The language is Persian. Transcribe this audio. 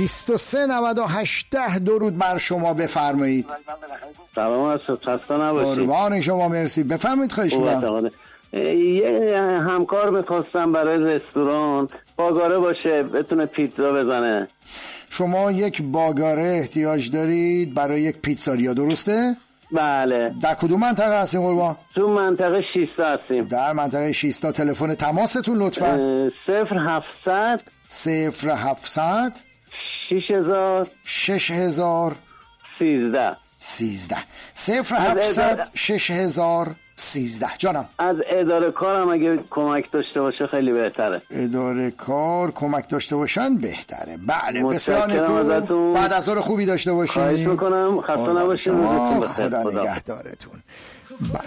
2398 درود بر شما، بفرمایید. سلام هستم، خسته نباشید. قربان شما، مرسی. بفرمایید. خواهش می‌کنم. یه همکار می‌خواستم برای رستوران باگاره باشه، بتونه پیتزا بزنه. شما یک باگاره احتیاج دارید برای یک پیتزاریا، درسته؟ بله. در کدوم منطقه هستین قربان؟ تو منطقه 6 هستیم. در منطقه 6. تلفن تماستون لطفاً 0700 6000 13 0700 6013. جانم. از اداره کارم اگه کمک داشته باشه خیلی بهتره. اداره کار کمک داشته باشن بهتره. بله، بسیار نیکو. بعد از ظهر خوبی داشته باشین. خواهش میکنم. خسته نباشین. خدا نگهدارتون.